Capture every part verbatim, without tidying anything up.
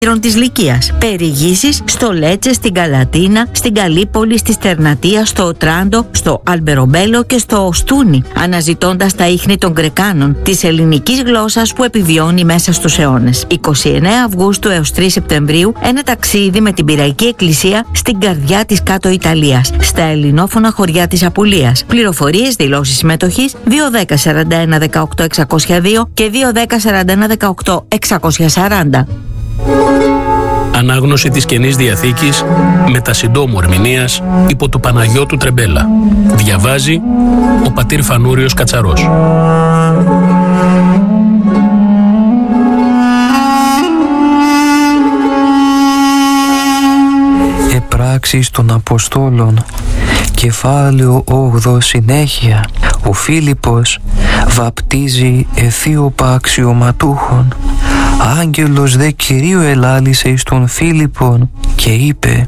της Λυκίας. Περιηγήσεις στο Λέτσε, στην Καλατίνα, στην Καλύπολη, στη Στερνατία, στο Οτράντο, στο Αλμπερομπέλο και στο Οστούνι, αναζητώντας τα ίχνη των Γκρεκάνων, της ελληνικής γλώσσας που επιβιώνει μέσα στους αιώνες. εικοστή ενάτη Αυγούστου έως τρεις Σεπτεμβρίου, ένα ταξίδι με την Πειραϊκή Εκκλησία στην καρδιά της Κάτω Ιταλίας, στα ελληνόφωνα χωριά της Απουλίας. Πληροφορίες, δηλώσεις συμμετοχής δύο δέκα σαράντα ένα δεκαοκτώ εξακόσια δύο και δύο δέκα σαράντα ένα δεκαοκτώ εξακόσια σαράντα. Ανάγνωση της Καινής Διαθήκης με τα συντόμου ερμηνείας υπό του Παναγιώτου Τρεμπέλα. Διαβάζει ο πατήρ Φανούριος Κατσαρός. Επράξεις των Αποστόλων, κεφάλαιο όγδοο, συνέχεια. Ο Φίλιππος βαπτίζει αιθίωπα αξιωματούχων. Άγγελος δε Κυρίου ελάλησε εις τον Φίλιππον και είπε: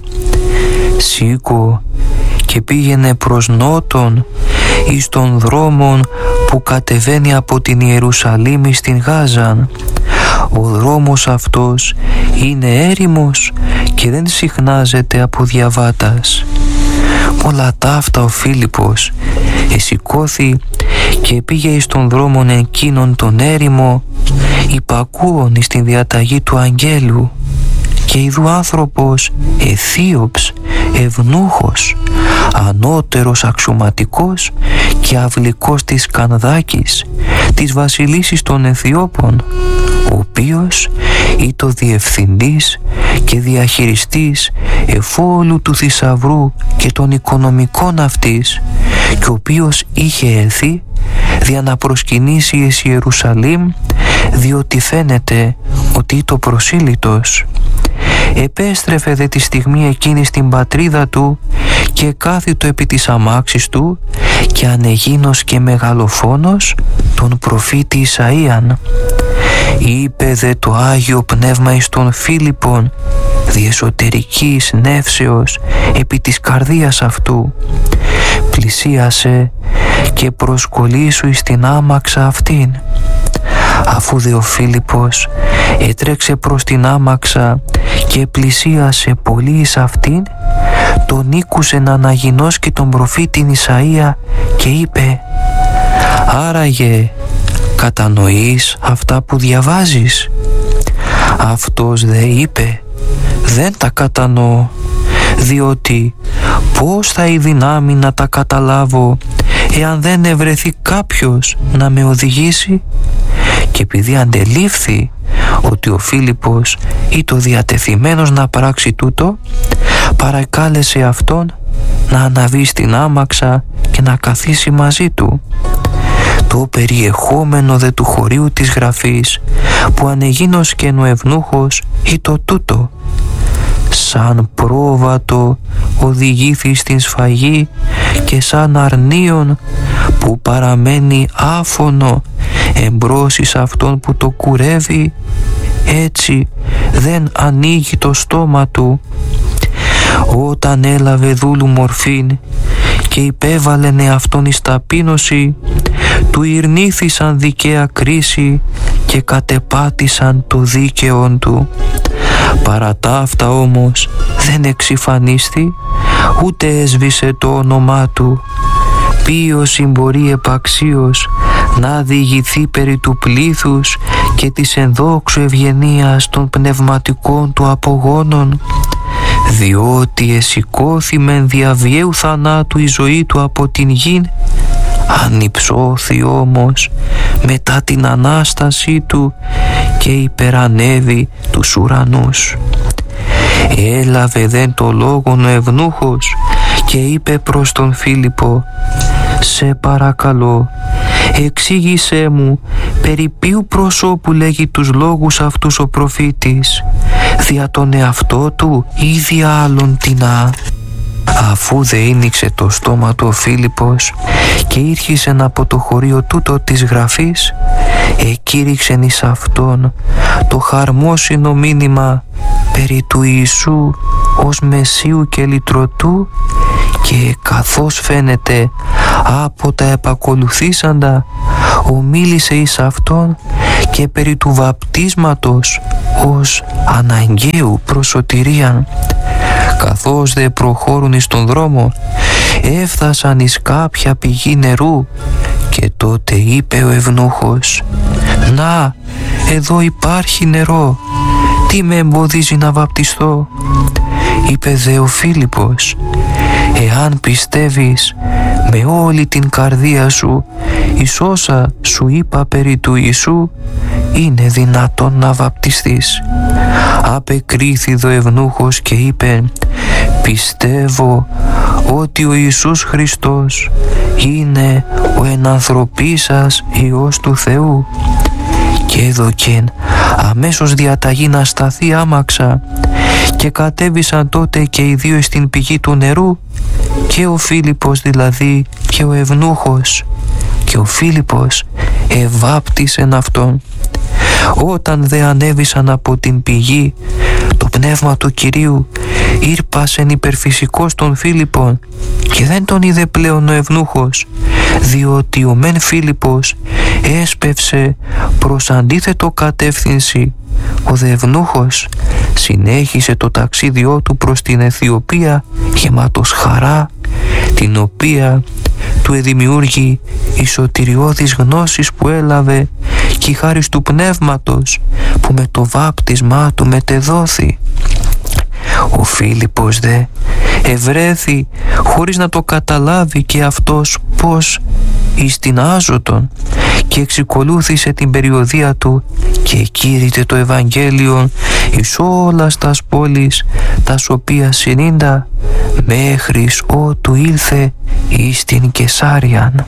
«Σήκω και πήγαινε προς νότον εις τον δρόμον που κατεβαίνει από την Ιερουσαλήμ στην Γάζαν. Ο δρόμος αυτός είναι έρημος και δεν συχνάζεται από διαβάτας». Όλα ταύτα ο Φίλιππος εσηκώθη και πήγε εις τον δρόμον εκείνον τον έρημο, υπακούων εις την διαταγή του αγγέλου. Και ειδού άνθρωπος αιθίωψ, ευνούχος, ανώτερος αξιωματικός και αυλικός της Κανδάκης, της βασιλίσης των Αιθιώπων, ο οποίος ήτο διευθυντής και διαχειριστής εφόλου του θησαυρού και των οικονομικών αυτής, και ο οποίος είχε έλθει δια να προσκυνήσει εις Ιερουσαλήμ, διότι φαίνεται ότι ήτο προσήλυτος. Επέστρεφε δε τη στιγμή εκείνη στην πατρίδα του και κάθιτο επί της αμάξης του και ανεγίνος και μεγαλοφόνος τον προφήτη Ισαΐαν. Είπε δε το Άγιο Πνεύμα εις τον Φίλιππον δι' εσωτερικής νεύσεως επί της καρδίας αυτού: «Πλησίασε και προσκολήσου εις την άμαξα αυτήν». Αφού δε ο Φίλιππος έτρεξε προς την άμαξα και πλησίασε πολύ εις αυτήν, τον ήκουσε να αναγινώσκει τον προφήτην Ισαΐα και είπε: «Άραγε κατανοείς αυτά που διαβάζεις?» Αυτός δε είπε: «Δεν τα κατανοώ, διότι πώς θα η δυνάμει να τα καταλάβω εάν δεν ευρεθεί κάποιος να με οδηγήσει?» Και επειδή αντελήφθη ότι ο Φίλιππος ήτο διατεθειμένος να πράξει τούτο, παρακάλεσε αυτόν να αναβεί στην άμαξα και να καθίσει μαζί του. Το περιεχόμενο δε του χωρίου της γραφής που ανεγίνος και ο ευνούχος ήτο τούτο: «Σαν πρόβατο οδηγήθη στην σφαγή και σαν αρνίον που παραμένει άφωνο εμπρός εις αυτόν που το κουρεύει, έτσι δεν ανοίγει το στόμα του. Όταν έλαβε δούλου μορφήν και υπέβαλεν εαυτόν εις ταπείνωση, του ειρνήθησαν δικαία κρίση και κατεπάτησαν το δίκαιον του. Παρά ταύτα όμως δεν εξυφανίστη, ούτε έσβησε το όνομά του. Ποιος συμπορεί επαξίως να διηγηθεί περί του πλήθους και της ενδόξου ευγενίας των πνευματικών του απογόνων, διότι εσηκώθη μεν διαβιαίου θανάτου η ζωή του από την γην, ανυψώθη όμως μετά την Ανάστασή του και υπερανέβη τους ουρανούς. Έλαβε δεν το λόγον ο ευνούχος και είπε προς τον Φίλιππο: «Σε παρακαλώ, εξήγησέ μου περί ποιου προσώπου λέγει τους λόγους αυτούς ο προφήτης, δια τον εαυτό του ή δια άλλον τινά?» Αφού δε ίνιξε το στόμα του ο Φίλιππος και ήρχισεν από το χωρίο τούτο της γραφής, εκήρυξεν εις αυτόν το χαρμόσυνο μήνυμα περί του Ιησού ως Μεσσίου και Λυτρωτού, και καθώς φαίνεται από τα επακολουθήσαντα ομίλησε εις αυτόν και περί του βαπτίσματος ως αναγκαίου προς σωτηρίαν. Καθώς δε προχώρουν εις τον δρόμο, έφτασαν εις κάποια πηγή νερού και τότε είπε ο ευνούχος: «Να, εδώ υπάρχει νερό, τι με εμποδίζει να βαπτιστώ?» Είπε δε ο Φίλιππος: «Εάν πιστεύεις με όλη την καρδία σου εις όσα σου είπα περί του Ιησού, είναι δυνατόν να βαπτιστείς». Απεκρίθη ο ευνούχος και είπε: «Πιστεύω ότι ο Ιησούς Χριστός είναι ο ενανθρωπίσας Υιός του Θεού». Και έδωκεν αμέσως διαταγή να σταθεί άμαξα, και κατέβησαν τότε και οι δύο στην πηγή του νερού, και ο Φίλιππος δηλαδή και ο ευνούχος, και ο Φίλιππος εβάπτισεν αυτόν. Όταν δε ανέβησαν από την πηγή, το πνεύμα του Κυρίου ήρπασεν υπερφυσικός τον Φίλιππον, και δεν τον είδε πλέον ο ευνούχος, διότι ο μεν Φίλιππος έσπευσε προς αντίθετο κατεύθυνση. Ο δε ευνούχος συνέχισε το ταξίδιό του προς την Αιθιοπία γεμάτος χαρά, την οποία του εδημιούργη η σωτηριώδης γνώσης που έλαβε και η χάρις του πνεύματος που με το βάπτισμά του μετεδόθη. Ο Φίλιππος δε ευρέθη χωρίς να το καταλάβει και αυτός πως εις την Άζωτον, και εξικολούθησε την περιοδεία του και εκήρυτε το Ευαγγέλιο εις όλας τας πόλεις τας οποίας συνήντα, μέχρις ότου ήλθε εις την Κεσάριαν.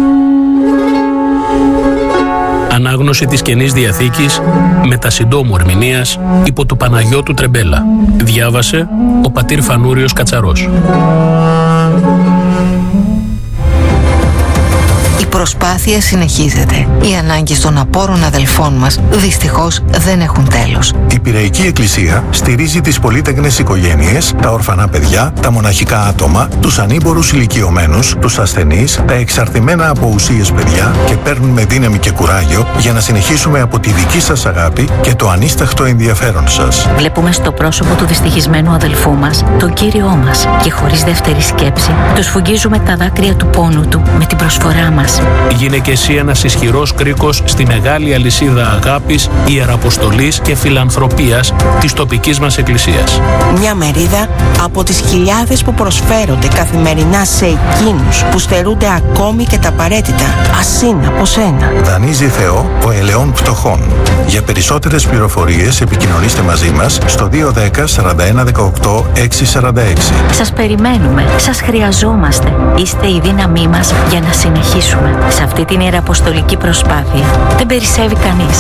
Ανάγνωση της Καινής Διαθήκης με τα συντόμου ερμηνείας υπό του Παναγιώτου Τρεμπέλα. Διάβασε ο πατήρ Φανούριος Κατσαρός. Η προσπάθεια συνεχίζεται. Οι ανάγκες των απόρων αδελφών μας δυστυχώς δεν έχουν τέλος. Η Πειραϊκή Εκκλησία στηρίζει τις πολύτεκνες οικογένειες, τα ορφανά παιδιά, τα μοναχικά άτομα, τους ανήμπορους ηλικιωμένους, τους ασθενείς, τα εξαρτημένα από ουσίες παιδιά, και παίρνουμε δύναμη και κουράγιο για να συνεχίσουμε από τη δική σας αγάπη και το ανίσταχτο ενδιαφέρον σας. Βλέπουμε στο πρόσωπο του δυστυχισμένου αδελφού μας τον Κύριό μας, και χωρίς δεύτερη σκέψη του σφουγγίζουμε τα δάκρυα του πόνου του με την προσφορά μας. Γίνε και εσύ ένας ισχυρός κρίκος στη μεγάλη αλυσίδα αγάπης, ιεραποστολής και φιλανθρωπίας της τοπικής μας εκκλησίας. Μια μερίδα από τις χιλιάδες που προσφέρονται καθημερινά σε εκείνους που στερούνται ακόμη και τα απαραίτητα. Ας είναι από σένα. Δανείζει Θεό ο ελαιών πτωχών. Για περισσότερες πληροφορίες επικοινωνήστε μαζί μας στο δύο ένα μηδέν σαράντα ένα δεκαοκτώ εξακόσια σαράντα έξι. Σας περιμένουμε, σας χρειαζόμαστε. Είστε η δύναμή μας για να συνεχίσουμε σε αυτή την ιεραποστολική προσπάθεια. Δεν περισσεύει κανείς.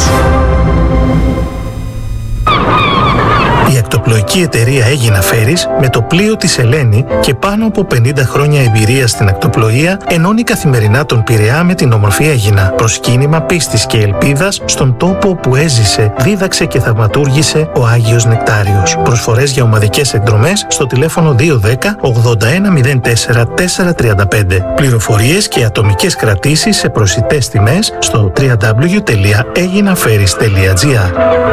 Η ακτοπλοϊκή εταιρεία Έγινα Φέρις, με το πλοίο της Ελένη και πάνω από πενήντα χρόνια εμπειρία στην ακτοπλοεία, ενώνει καθημερινά τον Πειραιά με την όμορφη Αίγινα. Προσκύνημα πίστης και ελπίδας στον τόπο που έζησε, δίδαξε και θαυματούργησε ο Άγιος Νεκτάριος. Προσφορές για ομαδικές εκδρομές στο τηλέφωνο δύο ένα μηδέν ογδόντα ένα μηδέν τέσσερα τέσσερα τριάντα πέντε. Πληροφορίες και ατομικές κρατήσεις σε προσιτές τιμές στο double-u double-u double-u τελεία έγιναφέρις τελεία τζι άρ.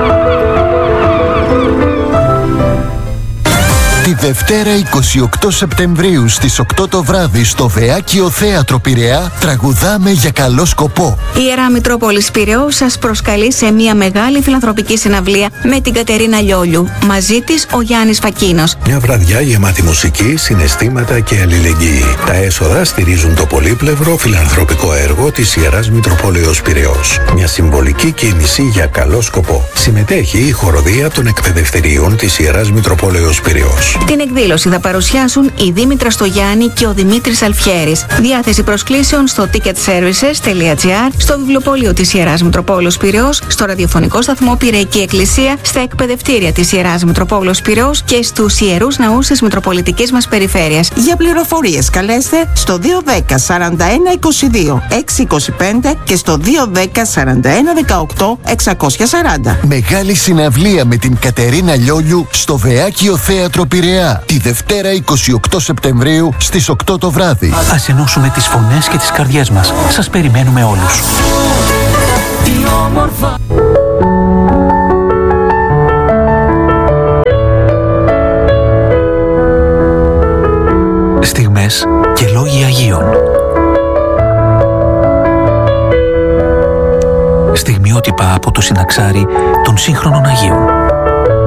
Τη Δευτέρα εικοστή ογδόη Σεπτεμβρίου στις οκτώ το βράδυ στο Βεάκιο Θέατρο Πειραιά τραγουδάμε για καλό σκοπό. Η Ιερά Μητρόπολης Πειραιώς σας προσκαλεί σε μια μεγάλη φιλανθρωπική συναυλία με την Κατερίνα Λιόλιου. Μαζί της ο Γιάννης Φακίνος. Μια βραδιά γεμάτη μουσική, συναισθήματα και αλληλεγγύη. Τα έσοδα στηρίζουν το πολύπλευρο φιλανθρωπικό έργο της Ιεράς Μητροπόλεως Πειραιώς. Μια συμβολική κίνηση για καλό σκοπό. Συμμετέχει η χοροδία των εκπαιδευτηρίων της Ιεράς Μητροπόλεως Πειραιώς. Την εκδήλωση θα παρουσιάσουν η Δήμητρα Στογιάννη και ο Δημήτρης Αλφιέρης. Διάθεση προσκλήσεων στο ticket services τελεία τζι άρ, στο βιβλιοπωλείο της Ιεράς Μητροπόλεως Πειραιώς, στο ραδιοφωνικό σταθμό Πειραϊκή Εκκλησία, στα εκπαιδευτήρια της Ιεράς Μητροπόλεως Πειραιώς και στους ιερούς ναούς της Μητροπολιτικής μας περιφέρειας. Για πληροφορίες καλέστε στο δύο ένα μηδέν σαράντα ένα είκοσι δύο εξακόσια είκοσι πέντε και στο δύο ένα μηδέν σαράντα ένα δεκαοκτώ εξακόσια σαράντα. Μεγάλη συναυλία με την Κατερίνα Λιόλιου στο Βεάκιο Θέατρο Πειραιά τη Δευτέρα εικοστή ογδόη Σεπτεμβρίου στις οκτώ το βράδυ. Ας ενώσουμε τις φωνές και τις καρδιές μας. Σας περιμένουμε όλους. όμορφα. Στιγμές και λόγοι Αγίων. Στιγμιότυπα από το συναξάρι των σύγχρονων Αγίων.